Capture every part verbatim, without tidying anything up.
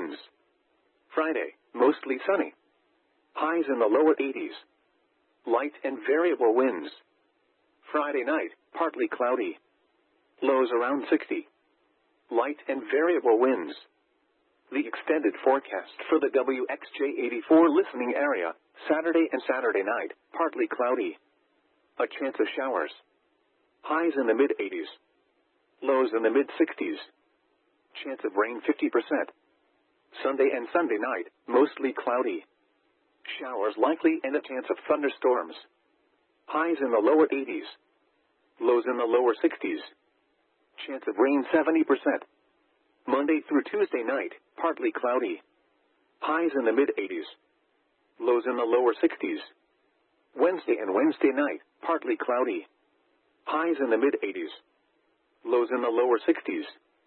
winds. Friday, mostly sunny. Highs in the lower eighties. Light and variable winds. Friday night, partly cloudy. Lows around sixty. Light and variable winds. The extended forecast for the W X J eighty-four listening area, Saturday and Saturday night, partly cloudy. A chance of showers. Highs in the mid-eighties. Lows in the mid-sixties. Chance of rain fifty percent. Sunday and Sunday night, mostly cloudy. Showers likely and a chance of thunderstorms. Highs in the lower eighties. Lows in the lower sixties. Chance of rain seventy percent. Monday through Tuesday night, partly cloudy. Highs in the mid-eighties. Lows in the lower sixties. Wednesday and Wednesday night, partly cloudy. Highs in the mid-eighties. Lows in the lower sixties.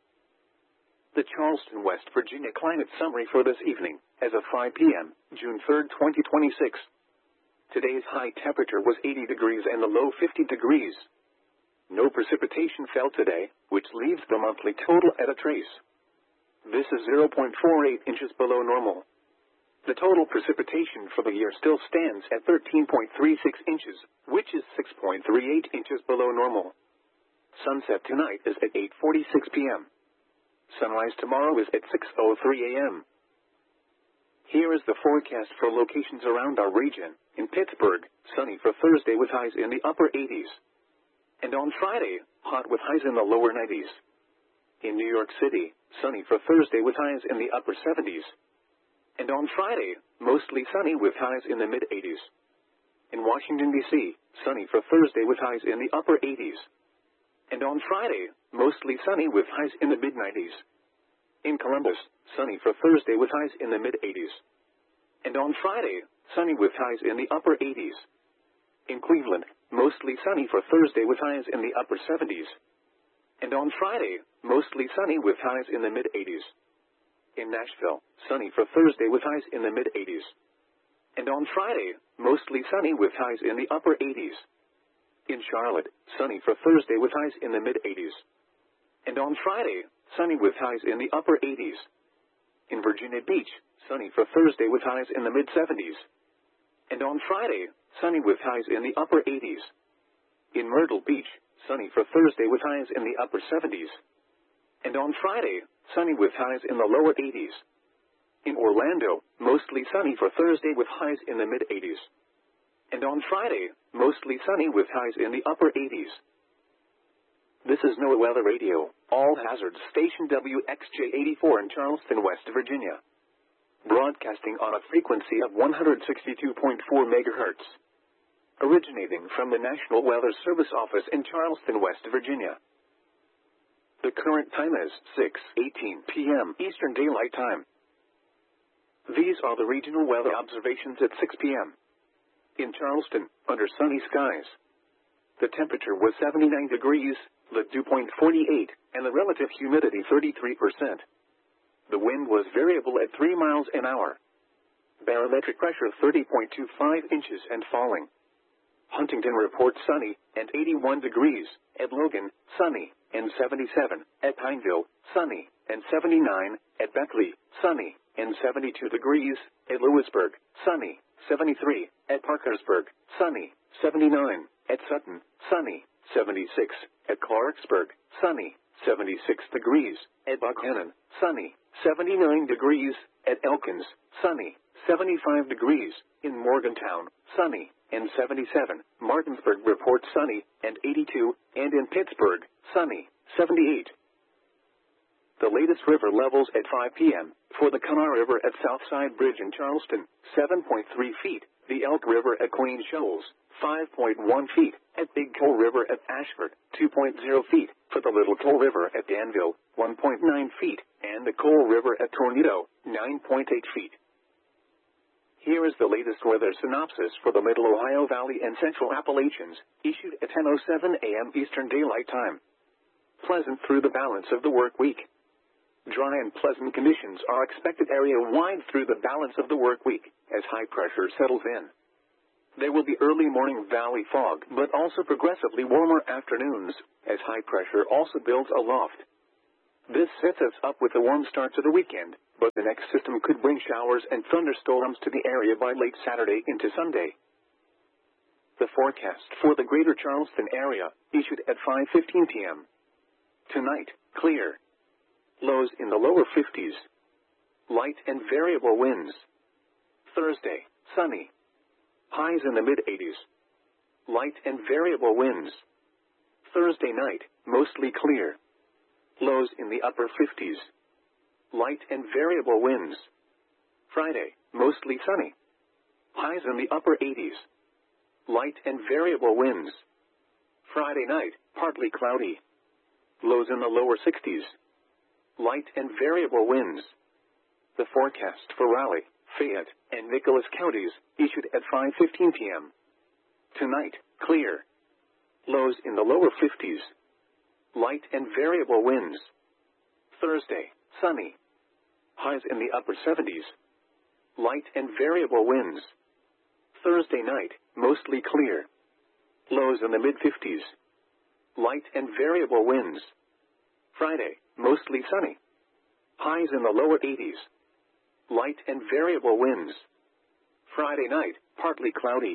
The Charleston, West Virginia climate summary for this evening, as of five p m, June third, twenty twenty-six. Today's high temperature was eighty degrees and the low fifty degrees. No precipitation fell today, which leaves the monthly total at a trace. This is zero point four eight inches below normal. The total precipitation for the year still stands at thirteen point three six inches, which is six point three eight inches below normal. Sunset tonight is at eight forty-six p m Sunrise tomorrow is at six oh three a m Here is the forecast for locations around our region. In Pittsburgh, sunny for Thursday with highs in the upper eighties. And on Friday, hot with highs in the lower nineties. In New York City, sunny for Thursday with highs in the upper seventies. And on Friday, mostly sunny with highs in the mid-eighties. In Washington, D C, sunny for Thursday with highs in the upper eighties. And on Friday, mostly sunny with highs in the mid-nineties. In Columbus, sunny for Thursday with highs in the mid-eighties. And on Friday, sunny with highs in the upper eighties. In Cleveland, mostly sunny for Thursday with highs in the upper seventies. And on Friday, mostly sunny with highs in the mid-eighties. In Nashville, sunny for Thursday with highs in the mid-eighties. And on Friday, mostly sunny with highs in the upper eighties. In Charlotte, sunny for Thursday with highs in the mid-eighties. And on Friday, sunny with highs in the upper eighties. In Virginia Beach, sunny for Thursday with highs in the mid-seventies. And on Friday, sunny with highs in the upper eighties. In Myrtle Beach, sunny for Thursday with highs in the upper seventies. And on Friday, sunny with highs in the lower eighties. In Orlando, mostly sunny for Thursday with highs in the mid-eighties. And on Friday, mostly sunny with highs in the upper eighties. This is NOAA Weather Radio, all hazards station W X J eighty-four in Charleston, West Virginia. Broadcasting on a frequency of one hundred sixty-two point four megahertz. Originating from the National Weather Service office in Charleston, West Virginia. The current time is six eighteen p m Eastern Daylight Time. These are the regional weather observations at six p m In Charleston, under sunny skies. The temperature was seventy-nine degrees, the dew point forty-eight, and the relative humidity thirty-three percent. The wind was variable at three miles an hour. Barometric pressure thirty point two five inches and falling. Huntington reports sunny and eighty-one degrees. At Logan, sunny and seventy-seven. At Pineville, sunny and seventy-nine. At Beckley, sunny and seventy-two degrees. At Lewisburg, sunny, seventy-three. At Parkersburg, sunny, seventy-nine. At Sutton, sunny, seventy-six. At Clarksburg, sunny, seventy-six degrees. At Buckhannon, sunny, seventy-nine degrees. At Elkins, sunny, seventy-five degrees. In Morgantown, sunny and seventy-seven. Martinsburg reports sunny and eighty-two. And in Pittsburgh, sunny, seventy-eight. The latest river levels at five p m for the Kanawha River at Southside Bridge in Charleston, seven point three feet. The Elk River at Queen Shoals, five point one feet. At Big Coal River at Ashford, two point zero feet. For the Little Coal River at Danville, one point nine feet. And the Coal River at Tornado, nine point eight feet. Here is the latest weather synopsis for the Middle Ohio Valley and Central Appalachians, issued at ten oh seven a m Eastern Daylight Time. Pleasant through the balance of the work week. Dry and pleasant conditions are expected area-wide through the balance of the work week, as high pressure settles in. There will be early morning valley fog, but also progressively warmer afternoons, as high pressure also builds aloft. This sets us up with a warm start to the weekend, but the next system could bring showers and thunderstorms to the area by late Saturday into Sunday. The forecast for the Greater Charleston area, issued at five fifteen p m Tonight, clear. Lows in the lower fifties. Light and variable winds. Thursday, sunny. Highs in the mid-eighties. Light and variable winds. Thursday night, mostly clear. Lows in the upper fifties. Light and variable winds. Friday, mostly sunny. Highs in the upper eighties. Light and variable winds. Friday night, partly cloudy. Lows in the lower sixties. Light and variable winds. The forecast for Raleigh, Fayette, and Nicholas counties, issued at five fifteen p m Tonight, clear. Lows in the lower fifties. Light and variable winds. Thursday, sunny. Highs in the upper seventies. Light and variable winds. Thursday night, mostly clear. Lows in the mid-fifties. Light and variable winds. Friday, mostly sunny. Highs in the lower eighties. Light and variable winds. Friday night, partly cloudy.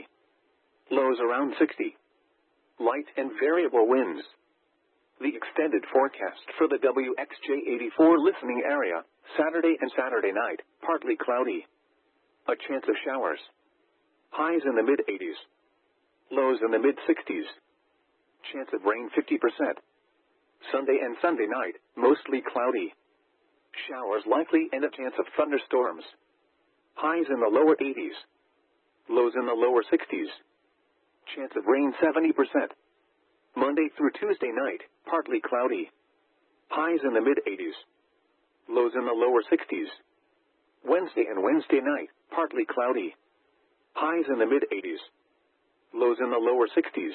Lows around sixty. Light and variable winds. The extended forecast for the W X J eighty-four listening area, Saturday and Saturday night, partly cloudy. A chance of showers. Highs in the mid-eighties. Lows in the mid-sixties. Chance of rain fifty percent. Sunday and Sunday night, mostly cloudy. Showers likely and a chance of thunderstorms. Highs in the lower eighties. Lows in the lower sixties. Chance of rain seventy percent. Monday through Tuesday night, partly cloudy. Highs in the mid-eighties. Lows in the lower sixties. Wednesday and Wednesday night, partly cloudy. Highs in the mid-eighties. Lows in the lower sixties.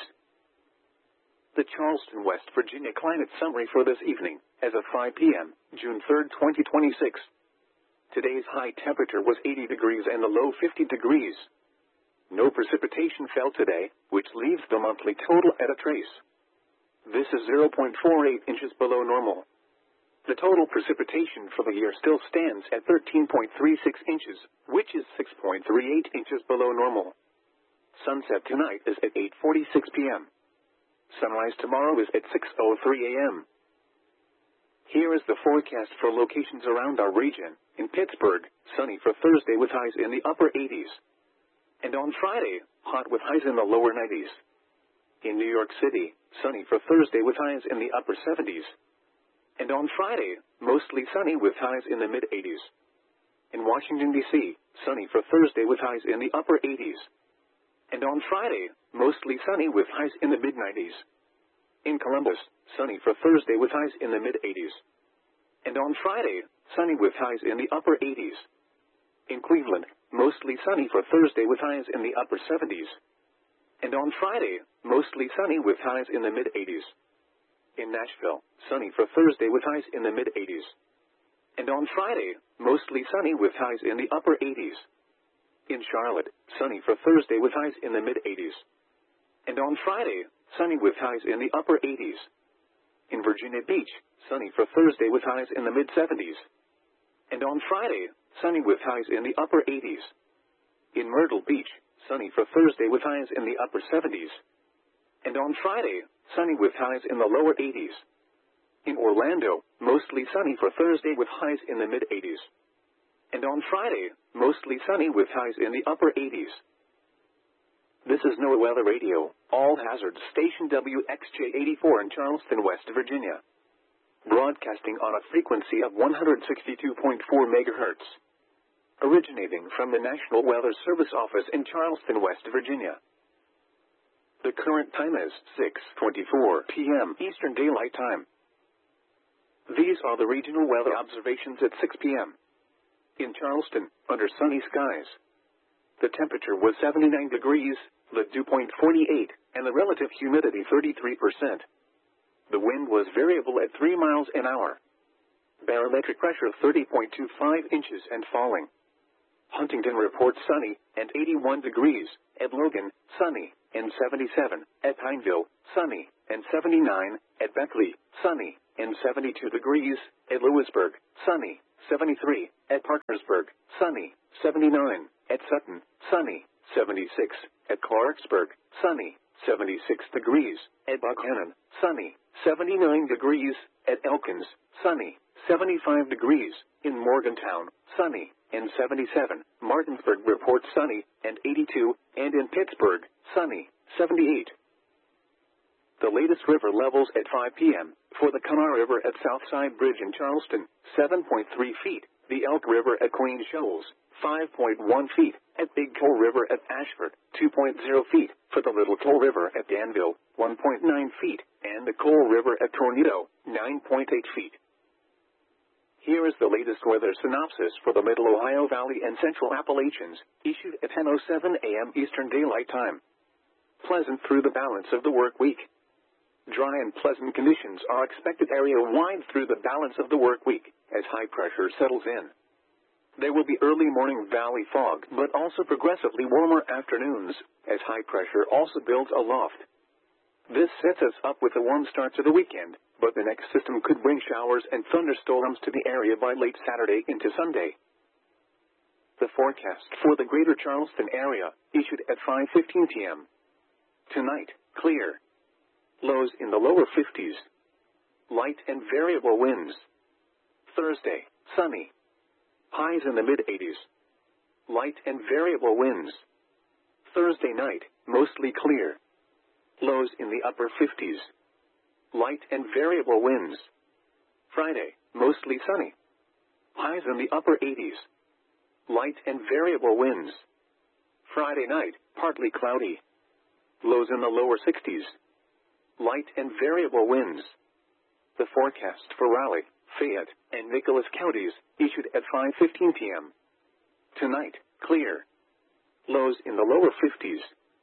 The Charleston, West Virginia climate summary for this evening, as of five p m, June third, twenty twenty-six. Today's high temperature was eighty degrees and the low fifty degrees. No precipitation fell today, which leaves the monthly total at a trace. This is zero point four eight inches below normal. The total precipitation for the year still stands at thirteen point three six inches, which is six point three eight inches below normal. Sunset tonight is at eight forty-six p m Sunrise tomorrow is at six oh three a m Here is the forecast for locations around our region. In Pittsburgh, sunny for Thursday with highs in the upper eighties. And on Friday, hot with highs in the lower nineties. In New York City, sunny for Thursday with highs in the upper seventies. And on Friday, mostly sunny with highs in the mid-eighties. In Washington, D C, sunny for Thursday with highs in the upper eighties. And on Friday, mostly sunny with highs in the mid-nineties. In Columbus, sunny for Thursday with highs in the mid-eighties. And on Friday, sunny with highs in the upper eighties. In Cleveland, mostly sunny for Thursday with highs in the upper seventies. And on Friday, mostly sunny with highs in the mid-eighties. In Nashville, sunny for Thursday with highs in the mid-eighties. And on Friday, mostly sunny with highs in the upper eighties. In Charlotte, sunny for Thursday with highs in the mid-eighties. And on Friday, sunny with highs in the upper eighties. In Virginia Beach, sunny for Thursday with highs in the mid-seventies. And on Friday, sunny with highs in the upper eighties. In Myrtle Beach, sunny for Thursday with highs in the upper seventies. And on Friday, sunny with highs in the lower eighties. In Orlando, mostly sunny for Thursday with highs in the mid-eighties. And on Friday, mostly sunny with highs in the upper eighties. This is NOAA Weather Radio, all hazards station W X J eighty-four in Charleston, West Virginia. Broadcasting on a frequency of one hundred sixty-two point four megahertz. Originating from the National Weather Service office in Charleston, West Virginia. The current time is six twenty-four p m Eastern Daylight Time. These are the regional weather observations at six p m In Charleston, under sunny skies. The temperature was seventy-nine degrees, the dew point forty-eight, and the relative humidity thirty-three percent. The wind was variable at three miles an hour. Barometric pressure thirty point two five inches and falling. Huntington reports sunny and eighty-one degrees. At Logan, sunny and seventy-seven. At Pineville, sunny and seventy-nine. At Beckley, sunny and seventy-two degrees. At Lewisburg, sunny, seventy-three. At Parkersburg, sunny, seventy-nine. At Sutton, sunny, seventy-six. At Clarksburg, sunny, seventy-six degrees. At Buchanan, sunny, seventy-nine degrees. At Elkins, sunny, seventy-five degrees. In Morgantown, sunny, and seventy-seven. Martinsburg reports sunny, and eighty-two. And in Pittsburgh, sunny, seventy-eight. The latest river levels at five p.m. For the Kanawha River at Southside Bridge in Charleston, seven point three feet. The Elk River at Queen Shoals, five point one feet. At Big Coal River at Ashford, two point zero feet. For the Little Coal River at Danville, one point nine feet. And the Coal River at Tornado, nine point eight feet. Here is the latest weather synopsis for the Middle Ohio Valley and Central Appalachians, issued at ten oh seven a.m. Eastern Daylight Time. Pleasant through the balance of the work week. Dry and pleasant conditions are expected area-wide through the balance of the work week, as high pressure settles in. There will be early morning valley fog, but also progressively warmer afternoons, as high pressure also builds aloft. This sets us up with a warm start to the weekend, but the next system could bring showers and thunderstorms to the area by late Saturday into Sunday. The forecast for the greater Charleston area, issued at five fifteen p.m. Tonight, clear. Lows in the lower fifties. Light and variable winds. Thursday, sunny. Highs in the mid-eighties. Light and variable winds. Thursday night, mostly clear. Lows in the upper fifties. Light and variable winds. Friday, mostly sunny. Highs in the upper eighties. Light and variable winds. Friday night, partly cloudy. Lows in the lower sixties. Light and variable winds. The forecast for Raleigh, Fayette, and Nicholas counties, issued at five fifteen p.m. Tonight, clear. Lows in the lower fifties.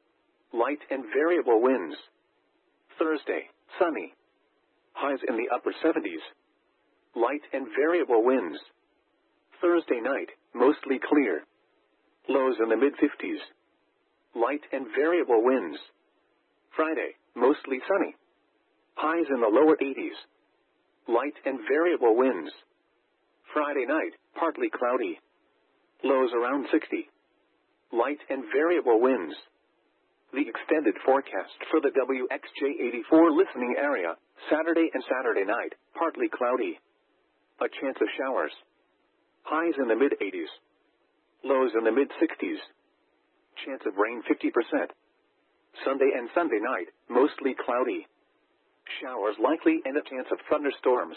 Light and variable winds. Thursday, sunny. Highs in the upper seventies. Light and variable winds. Thursday night, mostly clear. Lows in the mid-fifties. Light and variable winds. Friday, mostly sunny. Highs in the lower eighties. Light and variable winds. Friday night, partly cloudy. Lows around sixty. Light and variable winds. The extended forecast for the W X J eighty-four listening area, Saturday and Saturday night, partly cloudy. A chance of showers. Highs in the mid-eighties. Lows in the mid-sixties. Chance of rain fifty percent. Sunday and Sunday night, mostly cloudy. Showers likely and a chance of thunderstorms.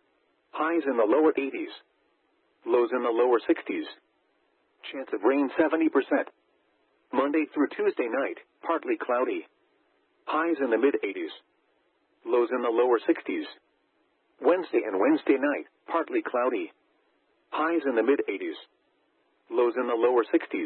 Highs in the lower eighties. Lows in the lower sixties. Chance of rain seventy percent. Monday through Tuesday night, partly cloudy. Highs in the mid-eighties. Lows in the lower sixties. Wednesday and Wednesday night, partly cloudy. Highs in the mid-eighties. Lows in the lower sixties.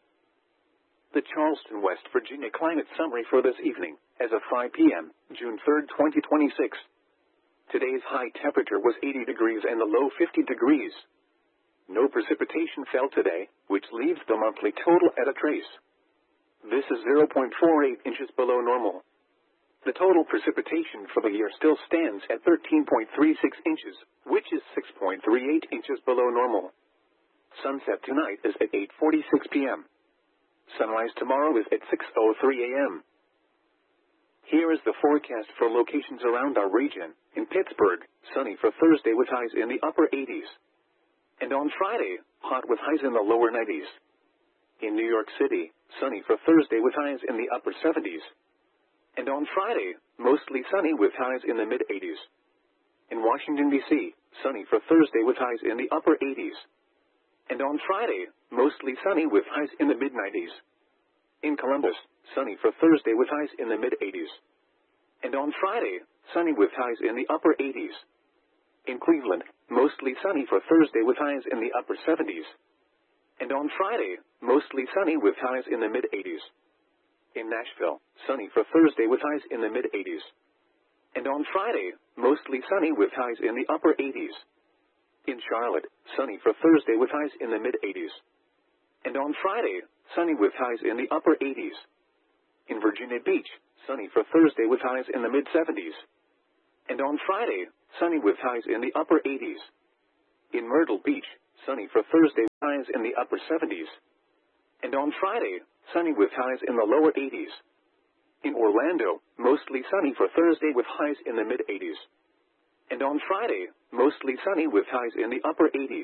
The Charleston, West Virginia climate summary for this evening, as of five p.m., June third, twenty twenty-six. Today's high temperature was eighty degrees and the low fifty degrees. No precipitation fell today, which leaves the monthly total at a trace. This is zero point four eight inches below normal. The total precipitation for the year still stands at thirteen point three six inches, which is six point three eight inches below normal. Sunset tonight is at eight forty-six p.m. Sunrise tomorrow is at six oh three a.m. Here is the forecast for locations around our region. In Pittsburgh, sunny for Thursday with highs in the upper eighties. And on Friday, hot with highs in the lower nineties. In New York City, sunny for Thursday with highs in the upper seventies. And on Friday, mostly sunny with highs in the mid-eighties. In Washington, D C, sunny for Thursday with highs in the upper eighties. And on Friday, mostly sunny with highs in the mid-nineties. In Columbus, sunny for Thursday with highs in the mid-eighties. And on Friday, sunny with highs in the upper eighties. In Cleveland, mostly sunny for Thursday with highs in the upper seventies. And on Friday, mostly sunny with highs in the mid-eighties. In Nashville, sunny for Thursday with highs in the mid-eighties. And on Friday, mostly sunny with highs in the upper eighties. In Charlotte, sunny for Thursday with highs in the mid-eighties. And on Friday, sunny with highs in the upper eighties. In Virginia Beach, sunny for Thursday with highs in the mid-seventies. And on Friday, sunny with highs in the upper eighties. In Myrtle Beach, sunny for Thursday, highs in the upper seventies. And on Friday, sunny with highs in the lower eighties. In Orlando, mostly sunny for Thursday with highs in the mid-eighties. And on Friday, mostly sunny with highs in the upper eighties.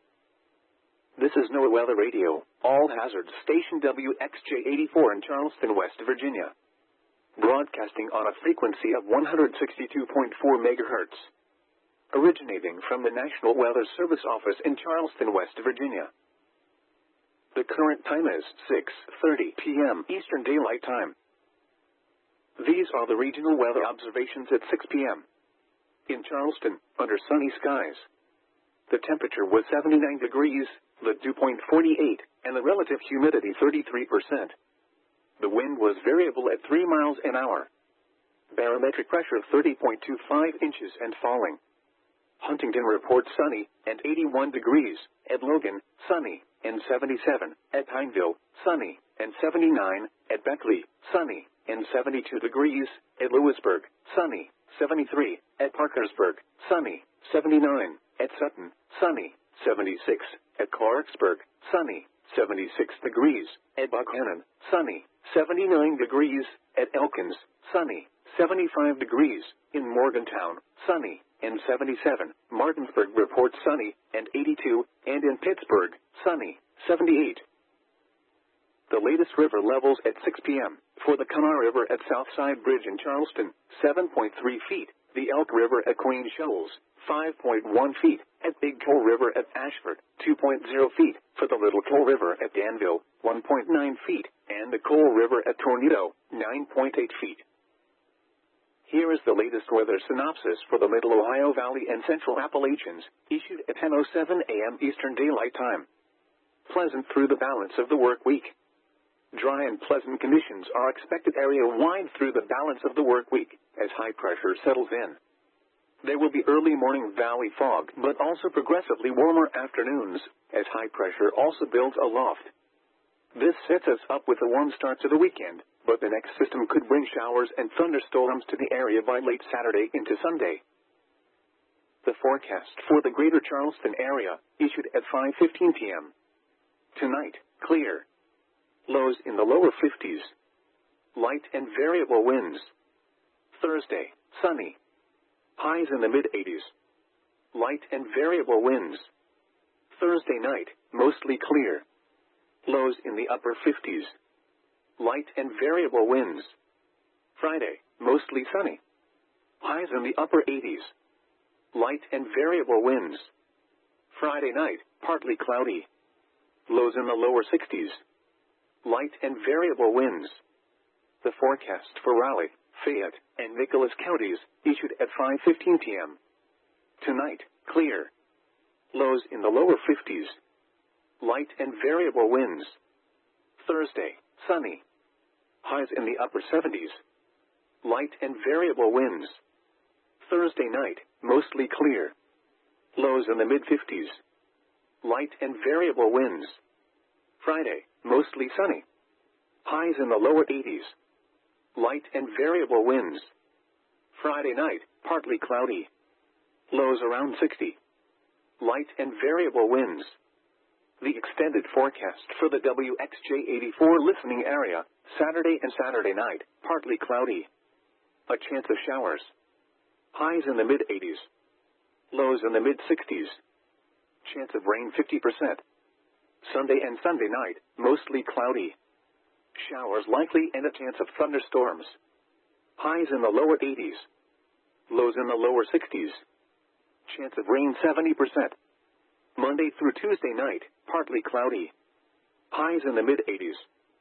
This is NOAA Weather Radio, all hazards station W X J eighty-four in Charleston, West Virginia. Broadcasting on a frequency of one hundred sixty-two point four megahertz. Originating from the National Weather Service office in Charleston, West Virginia. The current time is six thirty p m Eastern Daylight Time. These are the regional weather observations at six p m In Charleston, under sunny skies. The temperature was seventy-nine degrees, the dew point forty-eight, and the relative humidity thirty-three percent. The wind was variable at three miles an hour. Barometric pressure thirty point two five inches and falling. Huntington reports sunny and eighty-one degrees, at Logan, sunny, and seventy-seven, at Pineville, sunny, and seventy-nine, at Beckley, sunny, and seventy-two degrees, at Lewisburg, sunny, seventy-three, at Parkersburg, sunny, seventy-nine, at Sutton, sunny, seventy-six, at Clarksburg, sunny, seventy-six degrees, at Buchanan, sunny, seventy-nine degrees, at Elkins, sunny, seventy-five degrees, in Morgantown, sunny, and seventy-seven, Martinsburg reports sunny, and eighty-two, and in Pittsburgh, sunny, seventy-eight. The latest river levels at six p m For the Kanawha River at Southside Bridge in Charleston, seven point three feet. The Elk River at Queen Shoals, five point one feet. At Big Coal River at Ashford, two point zero feet. For the Little Coal River at Danville, one point nine feet. And the Coal River at Tornado, nine point eight feet. Here is the latest weather synopsis for the Middle Ohio Valley and Central Appalachians, issued at ten oh seven a m Eastern Daylight Time. Pleasant through the balance of the work week. Dry and pleasant conditions are expected area-wide through the balance of the work week, as high pressure settles in. There will be early morning valley fog, but also progressively warmer afternoons, as high pressure also builds aloft. This sets us up with a warm start to the weekend, but the next system could bring showers and thunderstorms to the area by late Saturday into Sunday. The forecast for the greater Charleston area, issued at five fifteen p m Tonight, clear. Lows in the lower fifties. Light and variable winds. Thursday, sunny. Highs in the mid-eighties. Light and variable winds. Thursday night, mostly clear. Lows in the upper fifties. Light and variable winds. Friday, mostly sunny. Highs in the upper eighties. Light and variable winds. Friday night, partly cloudy. Lows in the lower sixties. Light and variable winds. The forecast for Raleigh, Fayette, and Nicholas counties, issued at five fifteen p m Tonight, clear. Lows in the lower fifties. Light and variable winds. Thursday, sunny. Highs in the upper seventies. Light and variable winds. Thursday night, mostly clear. Lows in the mid-fifties. Light and variable winds. Friday, mostly sunny. Highs in the lower eighties. Light and variable winds. Friday night, partly cloudy. Lows around sixty. Light and variable winds. The extended forecast for the W X J eighty-four listening area, Saturday and Saturday night, partly cloudy. A chance of showers. Highs in the mid-eighties. Lows in the mid-sixties. Chance of rain fifty percent. Sunday and Sunday night, mostly cloudy. Showers likely and a chance of thunderstorms. Highs in the lower eighties. Lows in the lower sixties. Chance of rain seventy percent. Monday through Tuesday night, partly cloudy. Highs in the mid-eighties.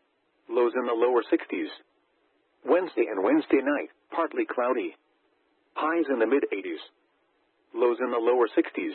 Lows in the lower sixties. Wednesday and Wednesday night, partly cloudy. Highs in the mid-eighties. Lows in the lower sixties.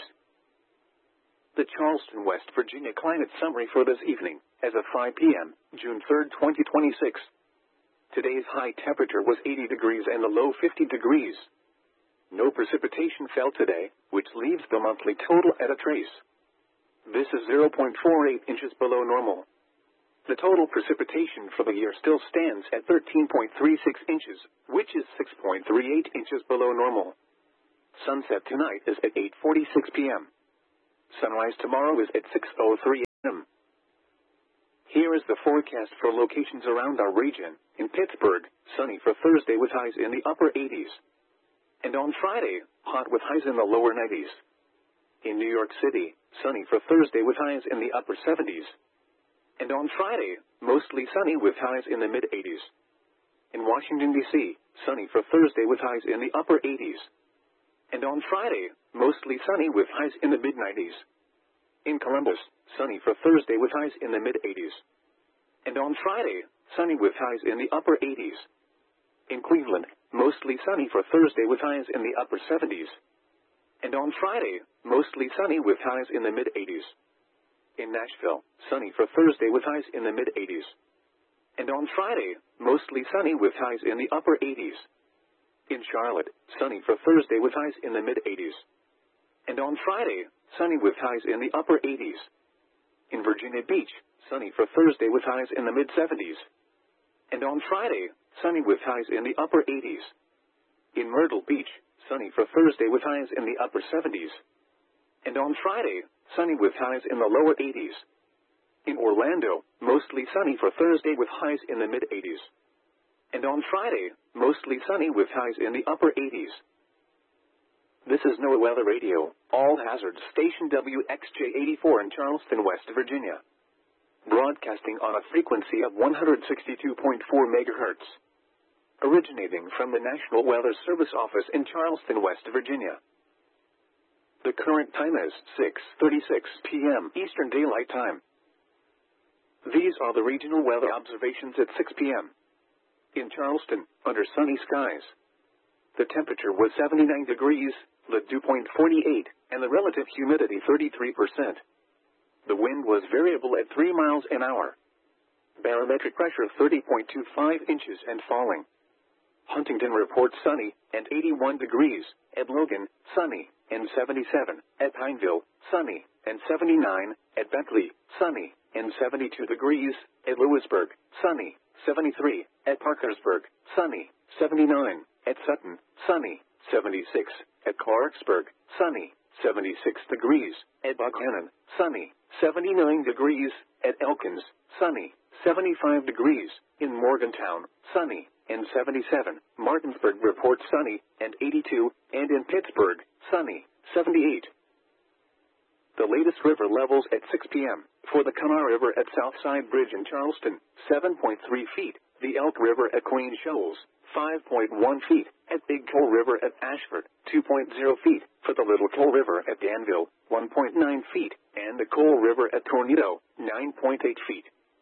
The Charleston, West Virginia climate summary for this evening, as of five p m, June third, twenty twenty-six. Today's high temperature was eighty degrees and the low fifty degrees. No precipitation fell today, which leaves the monthly total at a trace. This is zero point four eight inches below normal. The total precipitation for the year still stands at thirteen point three six inches, which is six point three eight inches below normal. Sunset tonight is at eight forty-six p m Sunrise tomorrow is at six oh three a m Here is the forecast for locations around our region. In Pittsburgh, sunny for Thursday with highs in the upper eighties. And on Friday, hot with highs in the lower nineties. In New York City, sunny for Thursday with highs in the upper seventies. And on Friday, mostly sunny with highs in the mid-eighties. In Washington, D C, sunny for Thursday with highs in the upper eighties. And on Friday, mostly sunny with highs in the mid-nineties. In Columbus, sunny for Thursday with highs in the mid-eighties. And on Friday, sunny with highs in the upper eighties. In Cleveland, mostly sunny for Thursday with highs in the upper seventies. And on Friday, mostly sunny with highs in the mid-eighties. In Nashville, sunny for Thursday with highs in the mid-eighties. And on Friday, mostly sunny with highs in the upper eighties. In Charlotte, sunny for Thursday with highs in the mid-eighties. And on Friday, sunny with highs in the upper eighties. In Virginia Beach, sunny for Thursday with highs in the mid-seventies. And on Friday, sunny with highs in the upper eighties. In Myrtle Beach, sunny for Thursday with highs in the upper seventies. And on Friday, sunny with highs in the lower eighties. In Orlando, mostly sunny for Thursday with highs in the mid-eighties. And on Friday, mostly sunny with highs in the upper eighties. This is NOAA Weather Radio, all hazards station W X J eighty-four in Charleston, West Virginia. Broadcasting on a frequency of one hundred sixty-two point four megahertz. Originating from the National Weather Service office in Charleston, West Virginia. The current time is six thirty-six p m Eastern Daylight Time. These are the regional weather observations at six p m In Charleston, under sunny skies. The temperature was seventy-nine degrees, the dew point forty-eight, and the relative humidity thirty-three percent. The wind was variable at three miles an hour. Barometric pressure thirty point two five inches and falling. Huntington reports sunny and eighty-one degrees. At Logan, sunny and seventy-seven. At Pineville, sunny and seventy-nine. At Bentley, sunny and seventy-two degrees. At Lewisburg, sunny, seventy-three. At Parkersburg, sunny, seventy-nine. At Sutton, sunny, seventy-six. At Clarksburg, sunny, seventy-six degrees. At Buckhannon, sunny, seventy-nine degrees. At Elkins, sunny, seventy-five degrees. In Morgantown, sunny and seventy-seven. Martinsburg reports sunny and eighty-two. And in Pittsburgh, sunny, seventy-eight. The latest river levels at six p m For the Kanawha River at Southside Bridge in Charleston, seven point three feet. The Elk River at Queen Shoals, five point one feet. At Big Coal River at Ashford, two point zero feet. For the Little Coal River at Danville, one point nine feet. And the Coal River at Tornado, nine point eight feet.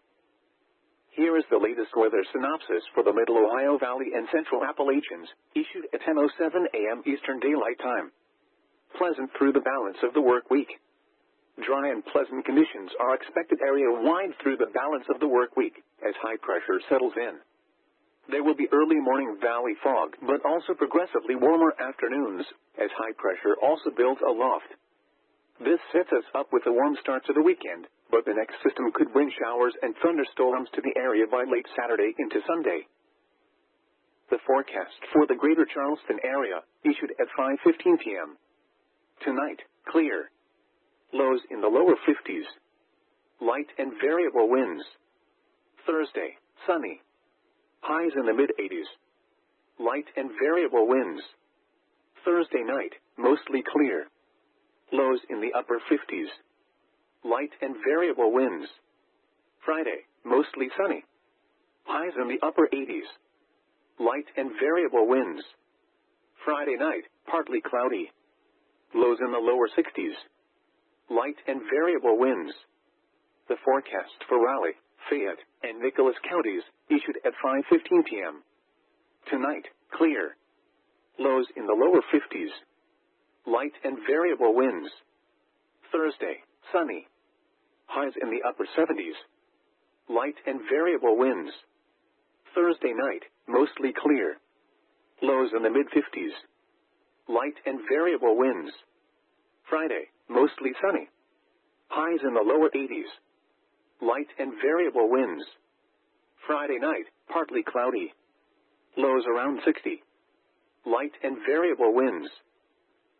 Here is the latest weather synopsis for the Middle Ohio Valley and Central Appalachians, issued at ten oh seven a m Eastern Daylight Time. Pleasant through the balance of the work week. Dry and pleasant conditions are expected area-wide through the balance of the work week, as high pressure settles in. There will be early morning valley fog, but also progressively warmer afternoons, as high pressure also builds aloft. This sets us up with a warm start to the weekend, but the next system could bring showers and thunderstorms to the area by late Saturday into Sunday. The forecast for the greater Charleston area, issued at five fifteen p m Tonight, clear. Lows in the lower fifties. Light and variable winds. Thursday, sunny. Highs in the mid-eighties. Light and variable winds. Thursday night, mostly clear. Lows in the upper fifties. Light and variable winds. Friday, mostly sunny. Highs in the upper eighties. Light and variable winds. Friday night, partly cloudy. Lows in the lower sixties. Light and variable winds. The forecast for Raleigh, Fayette, and Nicholas counties, issued at five fifteen p m Tonight, clear. Lows in the lower fifties. Light and variable winds. Thursday, sunny. Highs in the upper seventies. Light and variable winds. Thursday night, mostly clear. Lows in the mid-fifties. Light and variable winds. Friday, mostly sunny. Highs in the lower eighties. Light and variable winds. Friday night, partly cloudy. Lows around sixty. Light and variable winds.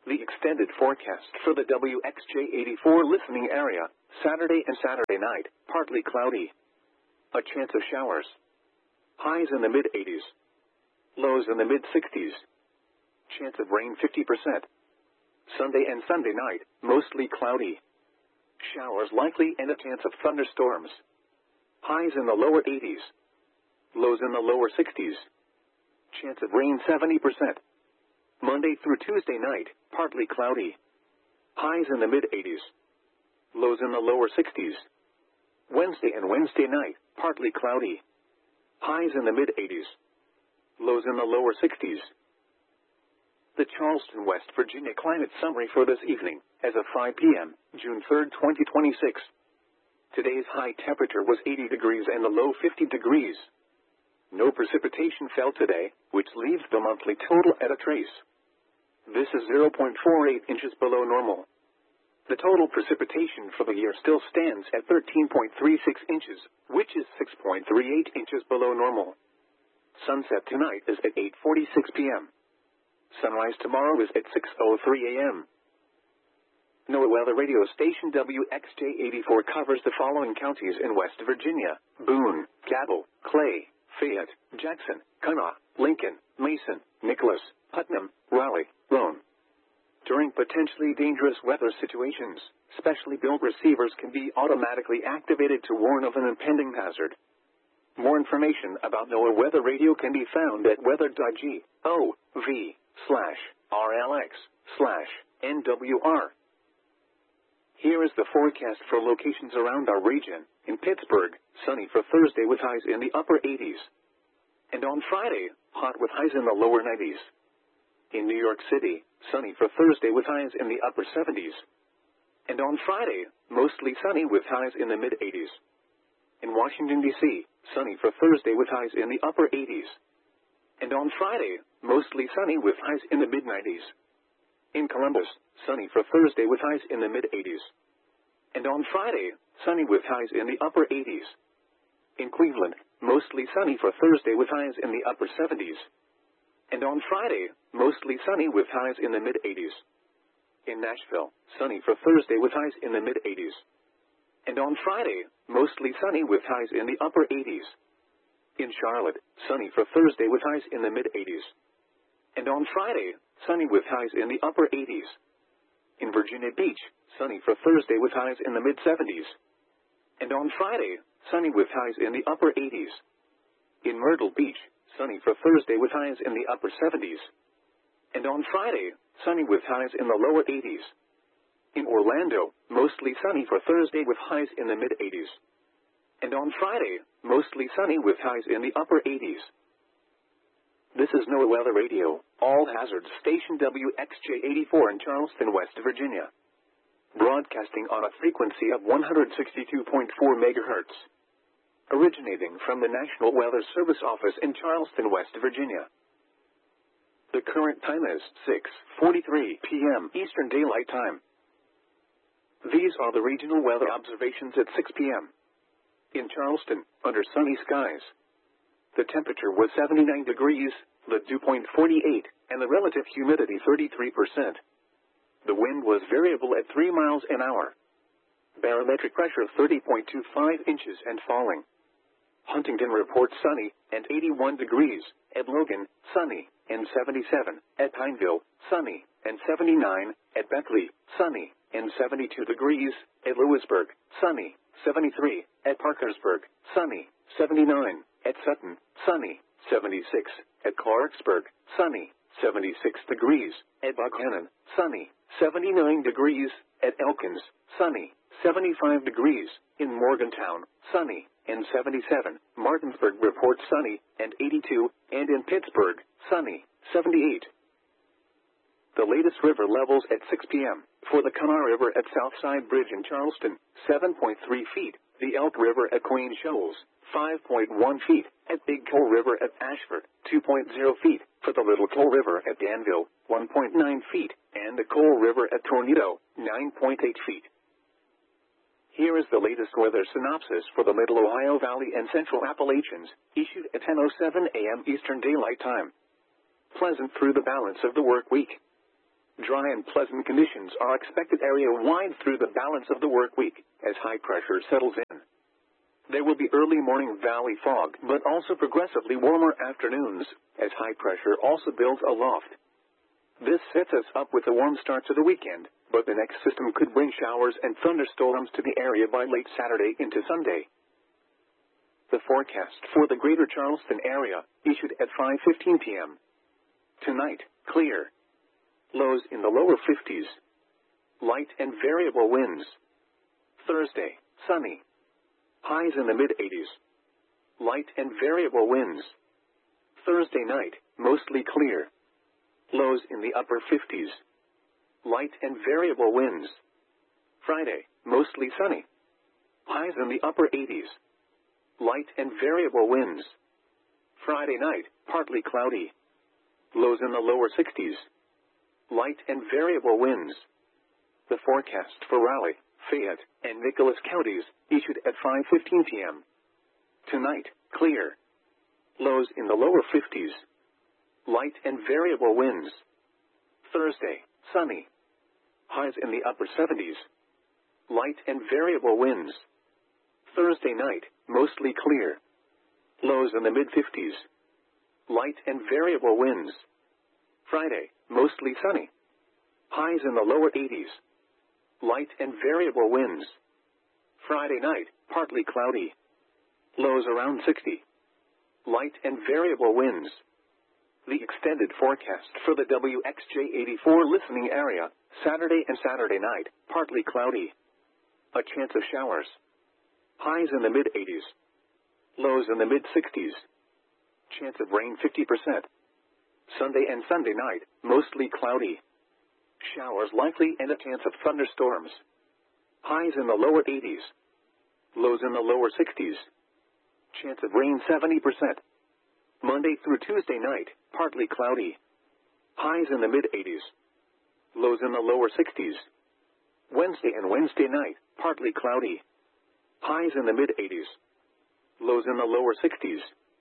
The extended forecast for the W X J eighty-four listening area, Saturday and Saturday night, partly cloudy. A chance of showers. Highs in the mid-eighties. Lows in the mid-sixties. Chance of rain fifty percent. Sunday and Sunday night, mostly cloudy. Showers likely and a chance of thunderstorms. Highs in the lower eighties. Lows in the lower sixties. Chance of rain seventy percent. Monday through Tuesday night, partly cloudy. Highs in the mid-eighties. Lows in the lower sixties. Wednesday and Wednesday night, partly cloudy. Highs in the mid-eighties. Lows in the lower sixties. The Charleston, West Virginia climate summary for this evening, as of five p.m., June third, twenty twenty-six. Today's high temperature was eighty degrees and the low fifty degrees. No precipitation fell today, which leaves the monthly total at a trace. This is zero point four eight inches below normal. The total precipitation for the year still stands at thirteen point three six inches, which is six point three eight inches below normal. Sunset tonight is at eight forty-six p.m. Sunrise tomorrow is at six oh three a.m. NOAA Weather Radio Station W X J eighty-four covers the following counties in West Virginia: Boone, Cabell, Clay, Fayette, Jackson, Kanawha, Lincoln, Mason, Nicholas, Putnam, Raleigh, Roane. During potentially dangerous weather situations, specially built receivers can be automatically activated to warn of an impending hazard. More information about NOAA Weather Radio can be found at weather.gov slash RLX slash NWR. Here is the forecast for locations around our region. In Pittsburgh, sunny for Thursday with highs in the upper eighties. And on Friday, hot with highs in the lower nineties. In New York City, sunny for Thursday with highs in the upper seventies. And on Friday, mostly sunny with highs in the mid-eighties. In Washington, D C, sunny for Thursday with highs in the upper eighties. And on Friday, mostly sunny with highs in the mid-nineties. In Columbus, sunny for Thursday with highs in the mid-eighties. And on Friday, sunny with highs in the upper eighties. In Cleveland, mostly sunny for Thursday with highs in the upper seventies. And on Friday, mostly sunny with highs in the mid-eighties. In Nashville, sunny for Thursday with highs in the mid-eighties. And on Friday, mostly sunny with highs in the upper eighties. In Charlotte, sunny for Thursday with highs in the mid-eighties. And on Friday, sunny with highs in the upper eighties. In Virginia Beach, sunny for Thursday with highs in the mid-seventies. And on Friday, sunny with highs in the upper eighties. In Myrtle Beach, sunny for Thursday with highs in the upper seventies. And on Friday, sunny with highs in the lower eighties. In Orlando, mostly sunny for Thursday with highs in the mid-eighties. And on Friday, mostly sunny with highs in the upper eighties. This is NOAA Weather Radio, All Hazards Station W X J eighty-four in Charleston, West Virginia. Broadcasting on a frequency of one hundred sixty-two point four megahertz. Originating from the National Weather Service Office in Charleston, West Virginia. The current time is six forty-three p.m. Eastern Daylight Time. These are the regional weather observations at six p.m. In Charleston, under sunny skies. The temperature was seventy-nine degrees, the dew point forty-eight, and the relative humidity thirty-three percent. The wind was variable at three miles an hour. Barometric pressure thirty point two five inches and falling. Huntington reports sunny and eighty-one degrees. At Logan, sunny and seventy-seven. At Pineville, sunny and seventy-nine. At Beckley, sunny and seventy-two degrees. At Lewisburg, sunny, seventy-three. At Parkersburg, sunny, seventy-nine. At Sutton, sunny, seventy-six. At Clarksburg, sunny, seventy-six degrees. At Buckhannon, sunny, seventy-nine degrees. At Elkins, sunny, seventy-five degrees. In Morgantown, sunny and seventy-seven. Martinsburg reports sunny and eighty-two. And in Pittsburgh, sunny, seventy-eight. The latest river levels at six p.m. For the Kanawha River at Southside Bridge in Charleston, seven point three feet. The Elk River at Queen Shoals, five point one feet. At Big Coal River at Ashford, two point zero feet. For the Little Coal River at Danville, one point nine feet. And the Coal River at Tornado, nine point eight feet. Here is the latest weather synopsis for the Middle Ohio Valley and Central Appalachians, issued at ten oh seven a.m. Eastern Daylight Time. Pleasant through the balance of the work week. Dry and pleasant conditions are expected area-wide through the balance of the work week as high pressure settles in. There will be early morning valley fog, but also progressively warmer afternoons as high pressure also builds aloft. This sets us up with a warm start to the weekend, but the next system could bring showers and thunderstorms to the area by late Saturday into Sunday. The forecast for the Greater Charleston area issued at five fifteen p m Tonight, clear. Lows in the lower fifties. Light and variable winds. Thursday, sunny. Highs in the mid-eighties. Light and variable winds. Thursday night, mostly clear. Lows in the upper fifties. Light and variable winds. Friday, mostly sunny. Highs in the upper eighties. Light and variable winds. Friday night, partly cloudy. Lows in the lower sixties. Light and variable winds. The forecast for Raleigh, Fayette, and Nicholas counties issued at five fifteen p m Tonight, clear. Lows in the lower fifties. Light and variable winds. Thursday, sunny. Highs in the upper seventies. Light and variable winds. Thursday night, mostly clear. Lows in the mid-fifties. Light and variable winds. Friday, mostly sunny. Highs in the lower eighties. Light and variable winds. Friday night, partly cloudy. Lows around sixty. Light and variable winds. The extended forecast for the W X J eighty-four listening area, Saturday and Saturday night, partly cloudy. A chance of showers. Highs in the mid-eighties. Lows in the mid-sixties. Chance of rain fifty percent. Sunday and Sunday night, mostly cloudy. Showers likely and a chance of thunderstorms. Highs in the lower eighties. Lows in the lower sixties. Chance of rain seventy percent. Monday through Tuesday night, partly cloudy. Highs in the mid-eighties. Lows in the lower sixties. Wednesday and Wednesday night, partly cloudy. Highs in the mid-eighties. Lows in the lower sixties.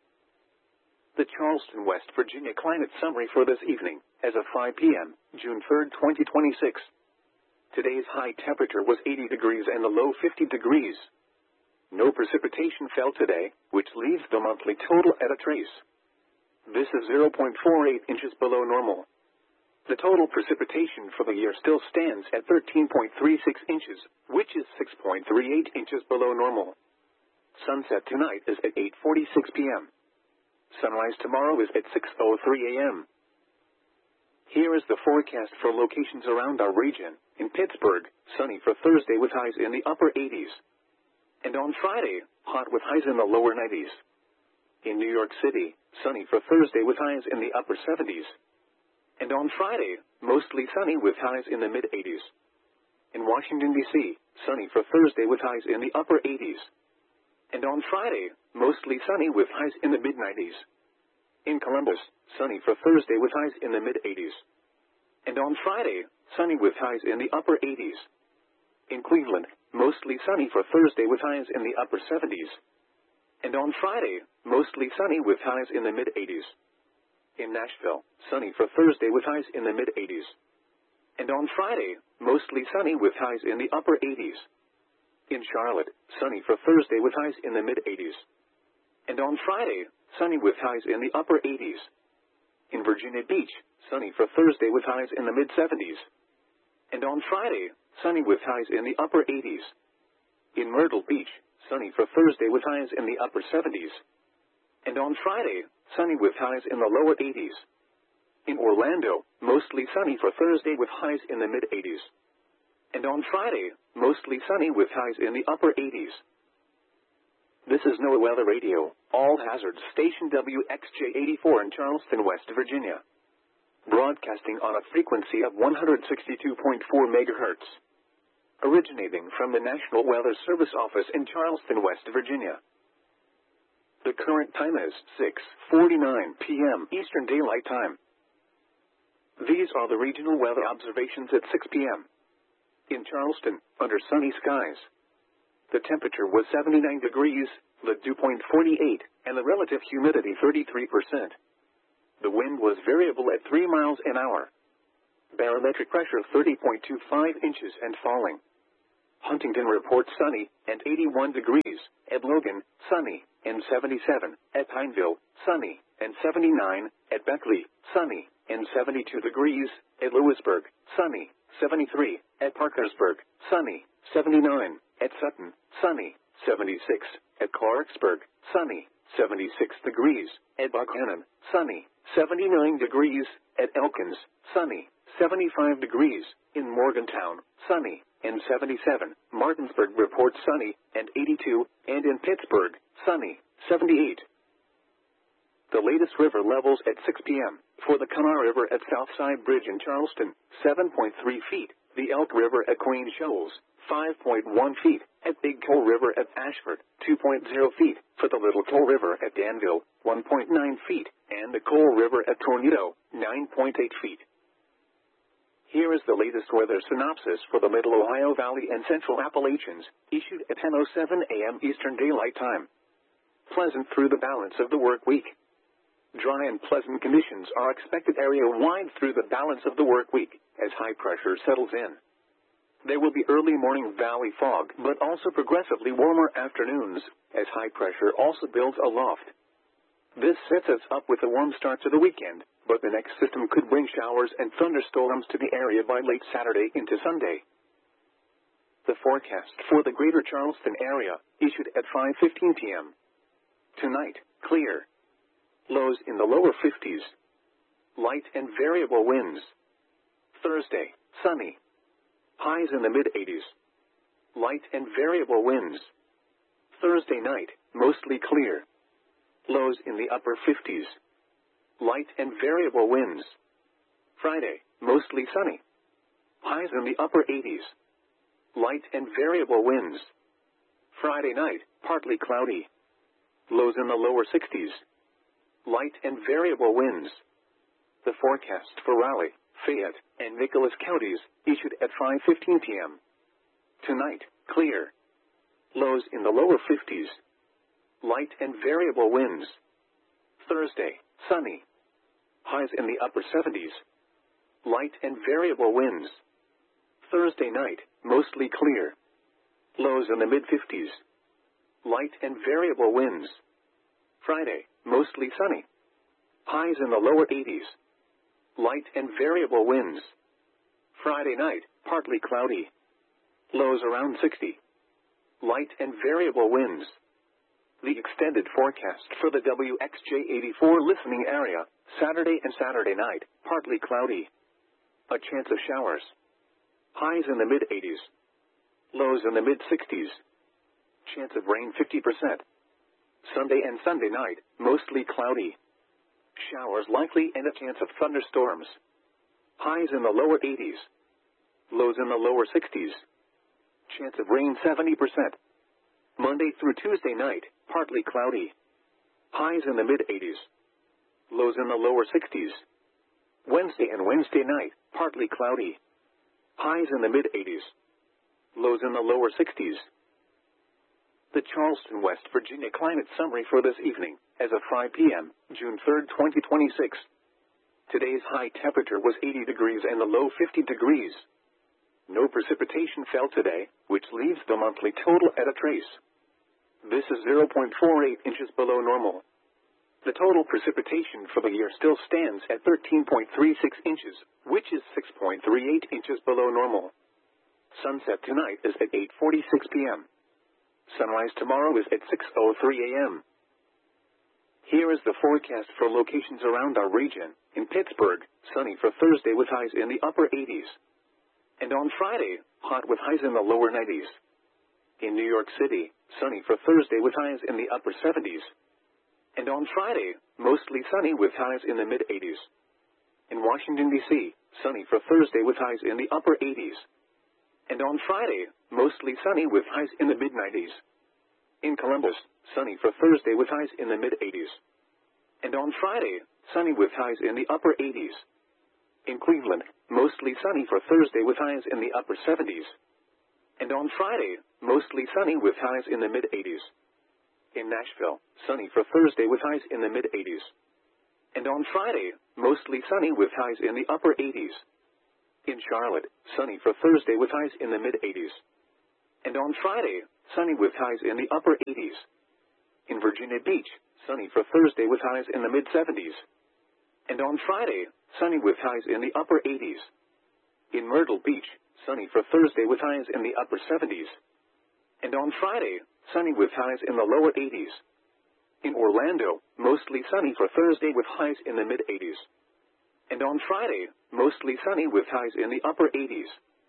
The Charleston, West Virginia climate summary for this evening, as of five p m, June third, twenty twenty-six. Today's high temperature was eighty degrees and the low fifty degrees. No precipitation fell today, which leaves the monthly total at a trace. This is zero point four eight inches below normal. The total precipitation for the year still stands at thirteen point three six inches, which is six point three eight inches below normal. Sunset tonight is at eight forty-six p m Sunrise tomorrow is at six oh three a m Here is the forecast for locations around our region. In Pittsburgh, sunny for Thursday with highs in the upper eighties. And on Friday, hot with highs in the lower nineties. In New York City, sunny for Thursday with highs in the upper seventies. And on Friday, mostly sunny with highs in the mid-eighties. In Washington, D C, sunny for Thursday with highs in the upper eighties. And on Friday, mostly sunny with highs in the mid-nineties. In Columbus, sunny for Thursday with highs in the mid-eighties. And on Friday, sunny with highs in the upper eighties. In Cleveland, mostly sunny for Thursday with highs in the upper seventies. And on Friday, mostly sunny with highs in the mid-eighties. In Nashville, sunny for Thursday with highs in the mid-eighties. And on Friday, mostly sunny with highs in the upper eighties. In Charlotte, sunny for Thursday with highs in the mid-eighties. And on Friday, sunny with highs in the upper eighties. In Virginia Beach, sunny for Thursday with highs in the mid-seventies. And on Friday, sunny with highs in the upper eighties. In Myrtle Beach, sunny for Thursday with highs in the upper seventies. And on Friday, sunny with highs in the lower eighties. In Orlando, mostly sunny for Thursday with highs in the mid-eighties. And on Friday, mostly sunny with highs in the upper eighties. This is NOAA Weather Radio, all hazards station W X J eighty-four in Charleston, West Virginia. Broadcasting on a frequency of one hundred sixty-two point four megahertz. Originating from the National Weather Service office in Charleston, West Virginia. The current time is six forty-nine p m Eastern Daylight Time. These are the regional weather observations at six p m In Charleston, under sunny skies. The temperature was seventy-nine degrees, the dew point forty-eight, and the relative humidity thirty-three percent. The wind was variable at three miles an hour. Barometric pressure thirty point two five inches and falling. Huntington reports sunny and eighty-one degrees. At Logan, sunny and seventy-seven. At Pineville, sunny and seventy-nine. At Beckley, sunny and seventy-two degrees. At Lewisburg, sunny, seventy-three. At Parkersburg, sunny, seventy-nine. At Sutton, sunny, seventy-six. At Clarksburg, sunny, seventy-six degrees. At Buchanan, sunny, seventy-nine degrees. At Elkins, sunny, seventy-five degrees. In Morgantown, sunny and seventy-seven. Martinsburg reports sunny and eighty-two. And in Pittsburgh, sunny, seventy-eight. The latest river levels at six p m For the Kanawha River at Southside Bridge in Charleston, seven point three feet. The Elk River at Queen Shoals, five point one feet. At Big Toe River at Ashford, two point zero feet. For the Little Toe River at Danville, one point nine feet. And the Coal River at Tornado, nine point eight feet. Here is the latest weather synopsis for the Middle Ohio Valley and Central Appalachians, issued at ten oh seven a m Eastern Daylight Time. Pleasant through the balance of the work week. Dry and pleasant conditions are expected area-wide through the balance of the work week, as high pressure settles in. There will be early morning valley fog, but also progressively warmer afternoons, as high pressure also builds aloft. This sets us up with a warm start to the weekend, but the next system could bring showers and thunderstorms to the area by late Saturday into Sunday. The forecast for the greater Charleston area, issued at five fifteen p m Tonight, clear. Lows in the lower fifties. Light and variable winds. Thursday, sunny. Highs in the mid-eighties. Light and variable winds. Thursday night, mostly clear. Lows in the upper fifties. Light and variable winds. Friday, mostly sunny. Highs in the upper eighties. Light and variable winds. Friday night, partly cloudy. Lows in the lower sixties. Light and variable winds. The forecast for Raleigh, Fayette, and Nicholas counties, issued at five fifteen p m Tonight, clear. Lows in the lower fifties. Light and variable winds. Thursday, sunny. Highs in the upper seventies. Light and variable winds. Thursday night, mostly clear. Lows in the mid-fifties. Light and variable winds. Friday, mostly sunny. Highs in the lower eighties. Light and variable winds. Friday night, partly cloudy. Lows around sixty. Light and variable winds. The extended forecast for the W X J eighty-four listening area, Saturday and Saturday night, partly cloudy. A chance of showers. Highs in the mid-eighties. Lows in the mid-sixties. Chance of rain fifty percent. Sunday and Sunday night, mostly cloudy. Showers likely and a chance of thunderstorms. Highs in the lower eighties. Lows in the lower sixties. Chance of rain seventy percent. Monday through Tuesday night, partly cloudy. Highs in the mid-eighties. Lows in the lower sixties. Wednesday and Wednesday night, partly cloudy. Highs in the mid-eighties. Lows in the lower sixties. The Charleston, West Virginia climate summary for this evening, as of five p m, June third, twenty twenty-six. Today's high temperature was eighty degrees and the low fifty degrees. No precipitation fell today, which leaves the monthly total at a trace. This is zero point four eight inches below normal. The total precipitation for the year still stands at thirteen point three six inches, which is six point three eight inches below normal. Sunset tonight is at eight forty-six p m Sunrise tomorrow is at six oh three a m Here is the forecast for locations around our region. In Pittsburgh, sunny for Thursday with highs in the upper eighties. And on Friday, hot with highs in the lower nineties. In New York City, sunny for Thursday with highs in the upper seventies. And on Friday, mostly sunny with highs in the mid-eighties. In Washington, D C, sunny for Thursday with highs in the upper eighties. And on Friday, mostly sunny with highs in the mid-nineties. In Columbus, sunny for Thursday with highs in the mid-eighties. And on Friday, sunny with highs in the upper eighties. In Cleveland, mostly sunny for Thursday with highs in the upper seventies. And on Friday, mostly sunny with highs in the mid-eighties. In Nashville, sunny for Thursday with highs in the mid-eighties. And on Friday, mostly sunny with highs in the upper eighties. In Charlotte, sunny for Thursday with highs in the mid-eighties. And on Friday, sunny with highs in the upper eighties. In Virginia Beach, sunny for Thursday with highs in the mid-seventies. And on Friday, sunny with highs in the upper eighties. In Myrtle Beach, sunny for Thursday with highs in the upper seventies. And on Friday, sunny with highs in the lower eighties. In Orlando, mostly sunny for Thursday with highs in the mid-eighties. And on Friday, mostly sunny with highs in the upper eighties.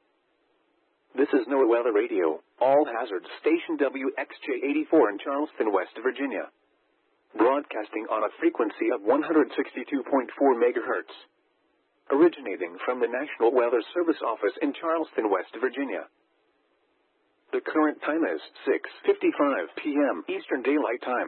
This is NOAA Weather Radio, all hazards station W X J eighty-four in Charleston, West Virginia. Broadcasting on a frequency of one hundred sixty-two point four megahertz. Originating from the National Weather Service office in Charleston, West Virginia. The current time is six fifty-five p m Eastern Daylight Time.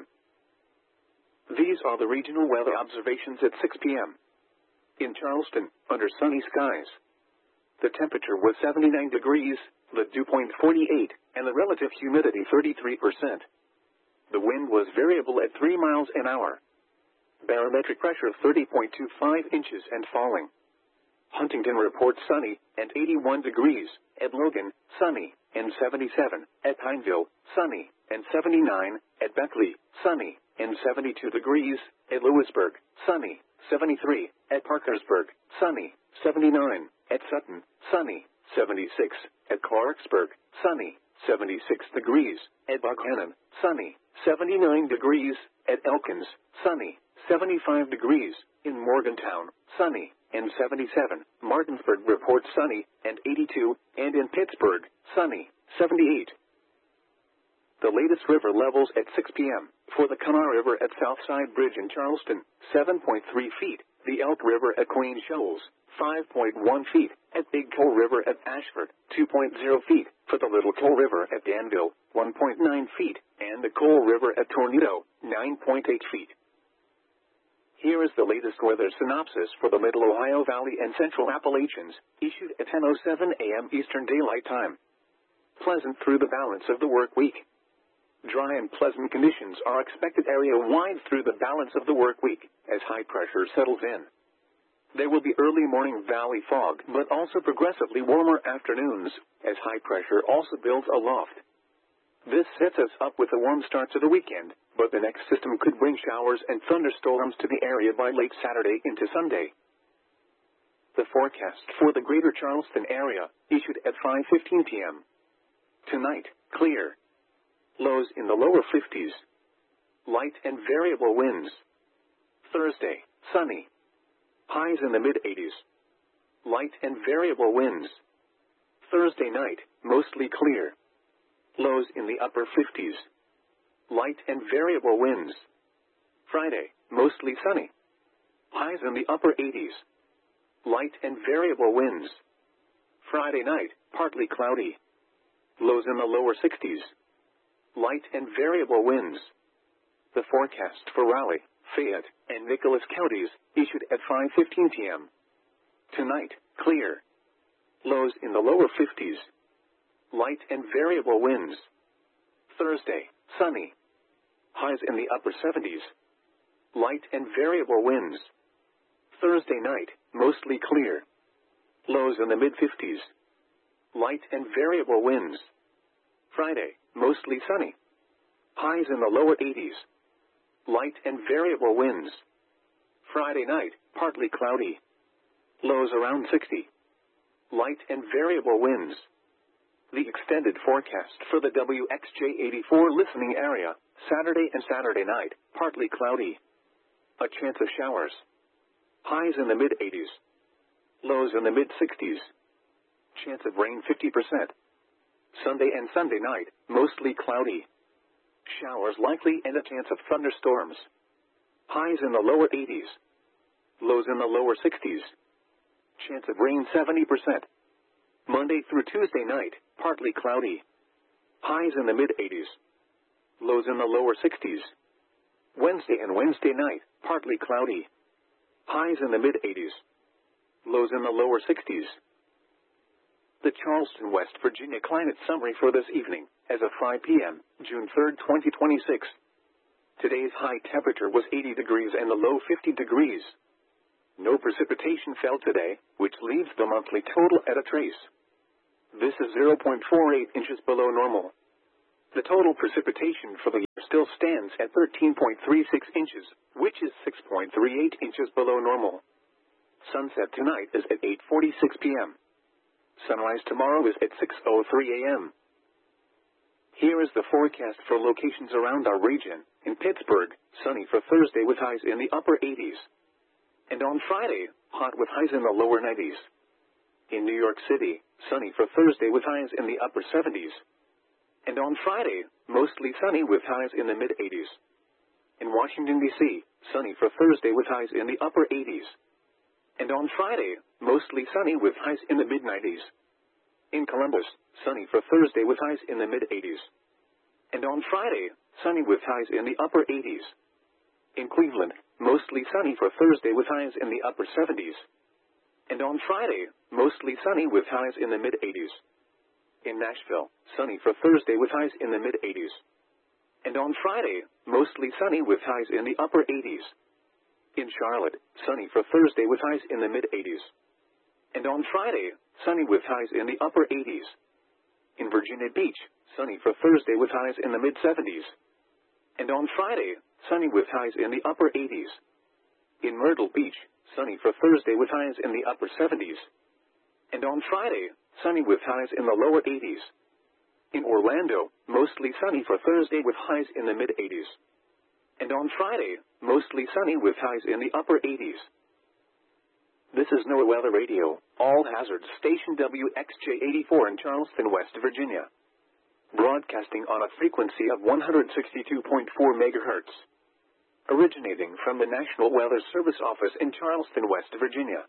These are the regional weather observations at six p m In Charleston, under sunny skies. The temperature was seventy-nine degrees, the dew point forty-eight, and the relative humidity thirty-three percent. The wind was variable at three miles an hour. Barometric pressure thirty point two five inches and falling. Huntington reports sunny and eighty-one degrees, at Logan, sunny, and seventy-seven, at Pineville, sunny, and seventy-nine, at Beckley, sunny, and seventy-two degrees, at Lewisburg, sunny, seventy-three, at Parkersburg, sunny, seventy-nine, at Sutton, sunny, seventy-six, at Clarksburg, sunny, seventy-six degrees, at Buckhannon, sunny, seventy-nine degrees, at Elkins, sunny, seventy-five degrees, in Morgantown, sunny, and seventy-seven, Martinsburg reports sunny, and eighty-two, and in Pittsburgh, sunny, seventy-eight. The latest river levels at six p m For the Kanawha River at Southside Bridge in Charleston, seven point three feet. The Elk River at Queen Shoals, five point one feet. At Big Coal River at Ashford, two point zero feet. For the Little Coal River at Danville, one point nine feet. And the Coal River at Tornado, nine point eight feet. Here is the latest weather synopsis for the Middle Ohio Valley and Central Appalachians, issued at ten oh seven a m Eastern Daylight Time. Pleasant through the balance of the work week. Dry and pleasant conditions are expected area-wide through the balance of the work week, as high pressure settles in. There will be early morning valley fog, but also progressively warmer afternoons, as high pressure also builds aloft. This sets us up with a warm start to the weekend, but the next system could bring showers and thunderstorms to the area by late Saturday into Sunday. The forecast for the greater Charleston area, issued at five fifteen p m Tonight, clear. Lows in the lower fifties. Light and variable winds. Thursday, sunny. Highs in the mid-eighties. Light and variable winds. Thursday night, mostly clear. Lows in the upper fifties. Light and variable winds. Friday, mostly sunny. Highs in the upper eighties. Light and variable winds. Friday night, partly cloudy. Lows in the lower sixties. Light and variable winds. The forecast for Raleigh, Fayette, and Nicholas counties, issued at five fifteen p m Tonight, clear. Lows in the lower fifties. Light and variable winds. Thursday, sunny. Highs in the upper seventies. Light and variable winds. Thursday night, mostly clear. Lows in the mid-fifties. Light and variable winds. Friday, mostly sunny. Highs in the lower eighties. Light and variable winds. Friday night, partly cloudy. Lows around sixty. Light and variable winds. The extended forecast for the W X J eighty-four listening area, Saturday and Saturday night, partly cloudy. A chance of showers. Highs in the mid-eighties. Lows in the mid-sixties. Chance of rain fifty percent. Sunday and Sunday night, mostly cloudy. Showers likely and a chance of thunderstorms. Highs in the lower eighties. Lows in the lower sixties. Chance of rain seventy percent. Monday through Tuesday night, partly cloudy. Highs in the mid-eighties. Lows in the lower sixties. Wednesday and Wednesday night, partly cloudy. Highs in the mid-eighties. Lows in the lower sixties. The Charleston, West Virginia climate summary for this evening, as of five p m, June third, twenty twenty-six. Today's high temperature was eighty degrees and the low fifty degrees. No precipitation fell today, which leaves the monthly total at a trace. This is zero point four eight inches below normal. The total precipitation for the year still stands at thirteen point three six inches, which is six point three eight inches below normal. Sunset tonight is at eight forty-six p m Sunrise tomorrow is at six oh three a m Here is the forecast for locations around our region. In Pittsburgh, sunny for Thursday with highs in the upper eighties. And on Friday, hot with highs in the lower nineties. In New York City, sunny for Thursday with highs in the upper seventies. And on Friday, mostly sunny with highs in the mid-eighties. In Washington, D C, sunny for Thursday with highs in the upper eighties. And on Friday, mostly sunny with highs in the mid-nineties. In Columbus, sunny for Thursday with highs in the mid-eighties. And on Friday, sunny with highs in the upper eighties. In Cleveland, mostly sunny for Thursday with highs in the upper seventies. And on Friday, mostly sunny with highs in the mid-eighties. In Nashville, sunny for Thursday with highs in the mid-eighties. And on Friday, mostly sunny with highs in the upper eighties. In Charlotte, sunny for Thursday with highs in the mid-eighties. And on Friday, sunny with highs in the upper eighties. In Virginia Beach, sunny for Thursday with highs in the mid-seventies. And on Friday, sunny with highs in the upper eighties. In Myrtle Beach, sunny for Thursday with highs in the upper seventies. And on Friday, sunny with highs in the lower eighties. In Orlando, mostly sunny for Thursday with highs in the mid-eighties. And on Friday, mostly sunny with highs in the upper eighties. This is NOAA Weather Radio, all hazards station W X J eighty-four in Charleston, West Virginia. Broadcasting on a frequency of one hundred sixty-two point four megahertz. Originating from the National Weather Service office in Charleston, West Virginia.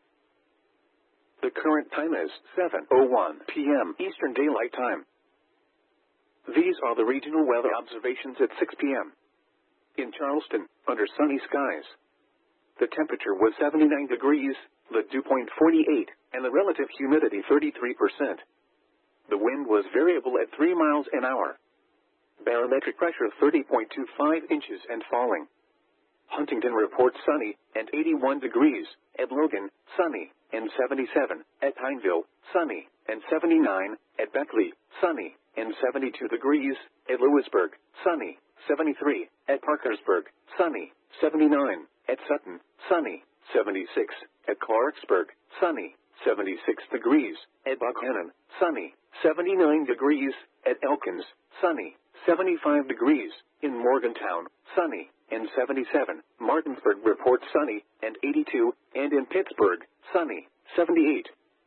The current time is seven oh one p m Eastern Daylight Time. These are the regional weather observations at six p m In Charleston, under sunny skies. The temperature was seventy-nine degrees, the dew point forty-eight, and the relative humidity thirty-three percent. The wind was variable at three miles an hour. Barometric pressure thirty point two five inches and falling. Huntington reports sunny and eighty-one degrees. At Logan, sunny and seventy-seven. At Pineville, sunny and seventy-nine. At Beckley, sunny and seventy-two degrees. At Lewisburg, sunny, seventy-three. At Parkersburg, sunny, seventy-nine. At Sutton, sunny, seventy-six. At Clarksburg, sunny, seventy-six degrees. At Buckhannon, sunny, seventy-nine degrees. At Elkins, sunny, seventy-five degrees. In Morgantown, sunny and seventy-seven. Martinsburg reports sunny and eighty-two. And in Pittsburgh, sunny, seventy-eight.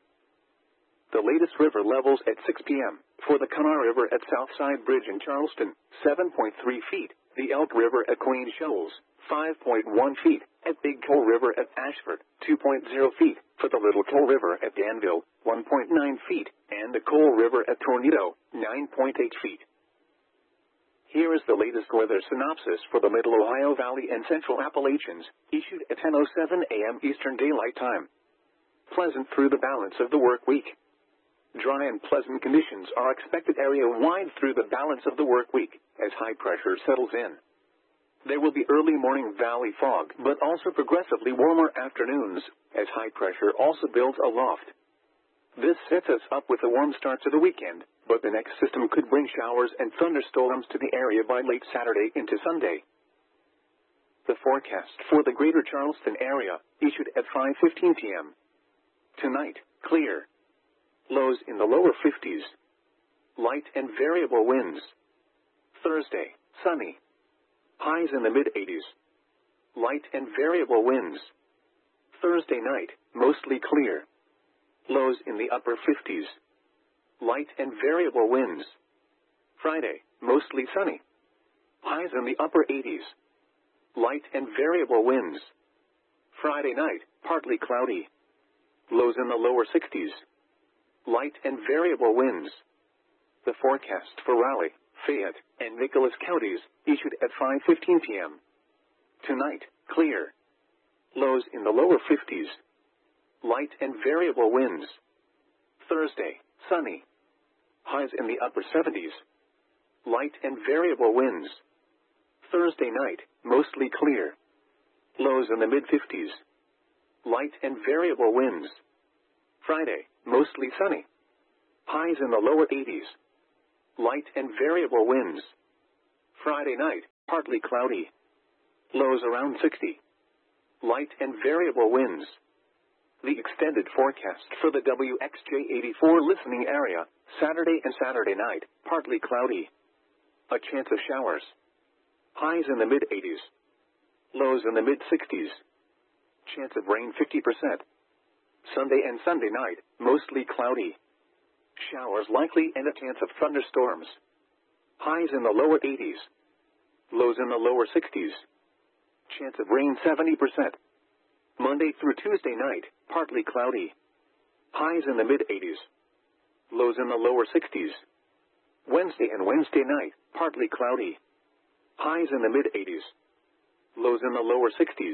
The latest river levels at six p m For the Kanawha River at Southside Bridge in Charleston, seven point three feet. The Elk River at Queen Shoals, five point one feet. At Big Coal River at Ashford, two point zero feet. For the Little Coal River at Danville, one point nine feet. And the Coal River at Tornado, nine point eight feet. Here is the latest weather synopsis for the Middle Ohio Valley and Central Appalachians, issued at ten oh seven a m Eastern Daylight Time. Pleasant through the balance of the work week. Dry and pleasant conditions are expected area-wide through the balance of the work week, as high pressure settles in. There will be early morning valley fog, but also progressively warmer afternoons, as high pressure also builds aloft. This sets us up with a warm start to the weekend, but the next system could bring showers and thunderstorms to the area by late Saturday into Sunday. The forecast for the greater Charleston area, issued at five fifteen p m Tonight, clear. Lows in the lower fifties. Light and variable winds. Thursday, sunny. Highs in the mid-eighties. Light and variable winds. Thursday night, mostly clear. Lows in the upper fifties. Light and variable winds. Friday, mostly sunny. Highs in the upper eighties. Light and variable winds. Friday night, partly cloudy. Lows in the lower sixties. Light and variable winds. The forecast for Raleigh, Fayette, and Nicholas counties, issued at five fifteen p m Tonight, clear. Lows in the lower fifties. Light and variable winds. Thursday, sunny. Highs in the upper seventies. Light and variable winds. Thursday night, mostly clear. Lows in the mid-fifties. light and variable winds. Friday, mostly sunny. Highs in the lower eighties. Light and variable winds. Friday night, partly cloudy. Lows around sixty. Light and variable winds. The extended forecast for the W X J eighty-four listening area, Saturday and Saturday night, partly cloudy. A chance of showers. Highs in the mid-eighties. Lows in the mid-sixties. Chance of rain fifty percent. Sunday and Sunday night, mostly cloudy. Showers likely and a chance of thunderstorms. Highs in the lower eighties. Lows in the lower sixties. Chance of rain seventy percent. Monday through Tuesday night, partly cloudy. Highs in the mid-eighties. Lows in the lower sixties. Wednesday and Wednesday night, partly cloudy. Highs in the mid-eighties. Lows in the lower sixties.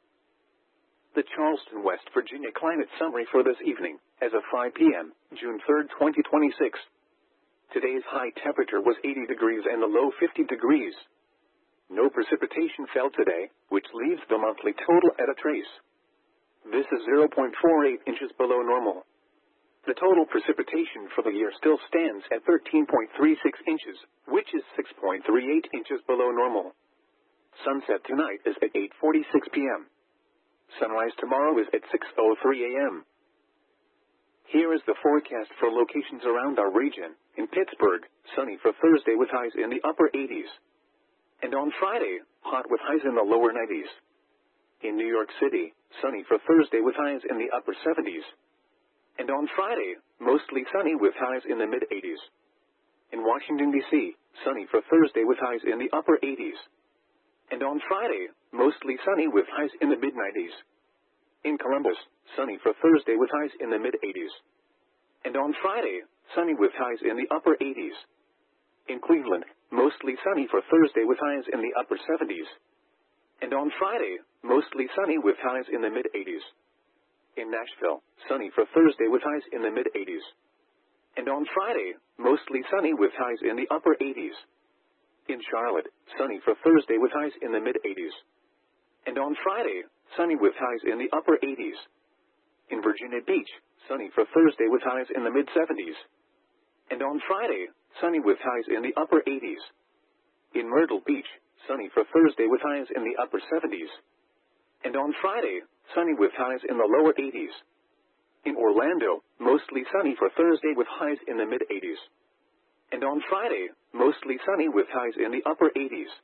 The Charleston, West Virginia climate summary for this evening, as of five p m, June third, twenty twenty-six. Today's high temperature was eighty degrees and the low fifty degrees. No precipitation fell today, which leaves the monthly total at a trace. This is zero point four eight inches below normal. The total precipitation for the year still stands at thirteen point three six inches, which is six point three eight inches below normal. Sunset tonight is at eight forty-six p m Sunrise tomorrow is at six oh three a m Here is the forecast for locations around our region. In Pittsburgh, sunny for Thursday with highs in the upper eighties. And on Friday, hot with highs in the lower nineties. In New York City, sunny for Thursday with highs in the upper seventies. And on Friday, mostly sunny with highs in the mid-eighties. In Washington, D C, sunny for Thursday with highs in the upper eighties. And on Friday, mostly sunny with highs in the mid-nineties. In Columbus, sunny for Thursday with highs in the mid-eighties. And on Friday, sunny with highs in the upper eighties. In Cleveland, mostly sunny for Thursday with highs in the upper seventies. And on Friday, mostly sunny with highs in the mid-eighties. In Nashville, sunny for Thursday with highs in the mid-eighties. And on Friday, mostly sunny with highs in the upper eighties. In Charlotte, sunny for Thursday with highs in the mid-eighties. And on Friday, sunny with highs in the upper eighties. In Virginia Beach, sunny for Thursday with highs in the mid-seventies. And on Friday, sunny with highs in the upper eighties. In Myrtle Beach, sunny for Thursday with highs in the upper seventies. And on Friday, sunny with highs in the lower eighties. In Orlando, mostly sunny for Thursday with highs in the mid-eighties. And on Friday, mostly sunny with highs in the upper eighties.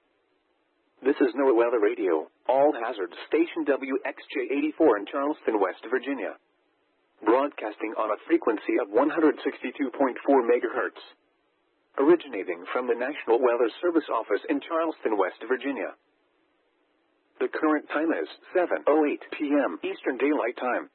This is NOAA Weather Radio, all hazards station W X J eighty-four in Charleston, West Virginia. Broadcasting on a frequency of one hundred sixty-two point four megahertz. Originating from the National Weather Service office in Charleston, West Virginia. The current time is seven oh eight p m Eastern Daylight Time.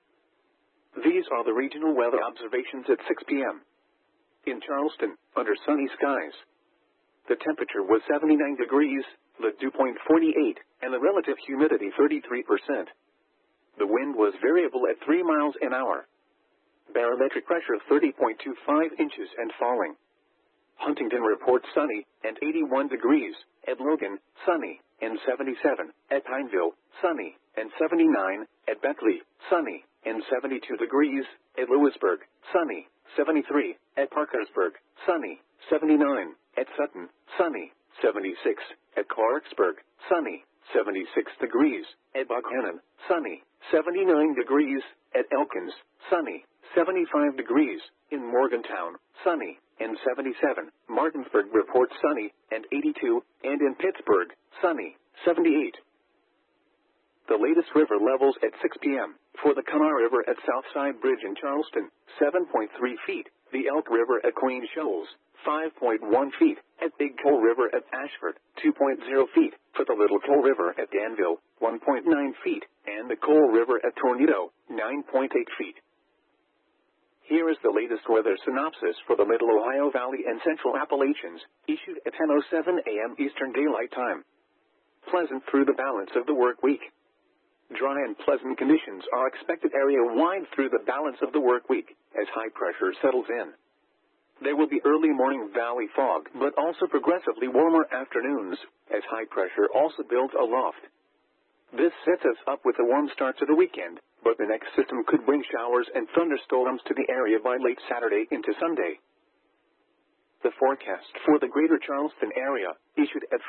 These are the regional weather observations at six p m In Charleston, under sunny skies. The temperature was seventy-nine degrees, the dew point forty-eight, and the relative humidity thirty-three percent. The wind was variable at three miles an hour. Barometric pressure thirty point two five inches and falling. Huntington reports sunny and eighty-one degrees, at Logan, sunny, and seventy-seven, at Pineville, sunny, and seventy-nine, at Beckley, sunny, and seventy-two degrees, at Lewisburg, sunny, seventy-three, at Parkersburg, sunny, seventy-nine, at Sutton, sunny, seventy-six, at Clarksburg, sunny, seventy-six degrees, at Buckhannon, sunny, seventy-nine degrees, at Elkins, sunny, seventy-five degrees, in Morgantown, sunny, and seventy-seven, Martinsburg reports sunny, and eighty-two, and in Pittsburgh, sunny, seventy-eight. The latest river levels at six p m For the Kanawha River at Southside Bridge in Charleston, seven point three feet. The Elk River at Queen Shoals, five point one feet. At Big Coal River at Ashford, two point zero feet. For the Little Coal River at Danville, one point nine feet. And the Coal River at Tornado, nine point eight feet. Here is the latest weather synopsis for the Middle Ohio Valley and Central Appalachians, issued at ten oh seven a m Eastern Daylight Time. Pleasant through the balance of the work week. Dry and pleasant conditions are expected area-wide through the balance of the work week, as high pressure settles in. There will be early morning valley fog, but also progressively warmer afternoons, as high pressure also builds aloft. This sets us up with a warm start to the weekend, but the next system could bring showers and thunderstorms to the area by late Saturday into Sunday. The forecast for the Greater Charleston area, issued at